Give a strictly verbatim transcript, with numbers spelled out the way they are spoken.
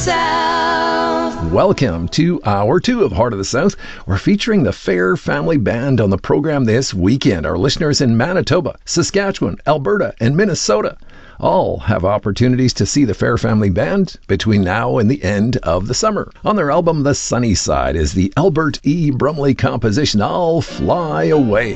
South. Welcome to Hour two of Heart of the South. We're featuring the Fair Family Band on the program this weekend. Our listeners in Manitoba, Saskatchewan, Alberta, and Minnesota all have opportunities to see the Fair Family Band between now and the end of the summer. On their album The Sunny Side is the Albert E. Brumley composition I'll Fly Away.